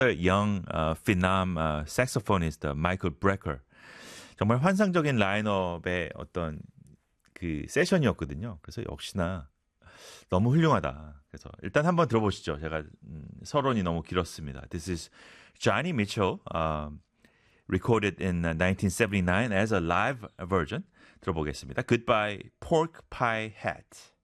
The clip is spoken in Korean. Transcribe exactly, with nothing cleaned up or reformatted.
young uh, Phenom uh, saxophonist Michael Brecker. 정말 환상적인 라인업의 어떤 그 세션이었거든요. 그래서 역시나 너무 훌륭하다. 그래서 일단 한번 들어보시죠. 제가 음, 서론이 너무 길었습니다. This is Johnny Mitchell, um, recorded in nineteen seventy-nine as a live version. 들어보겠습니다. Goodbye Pork Pie Hat.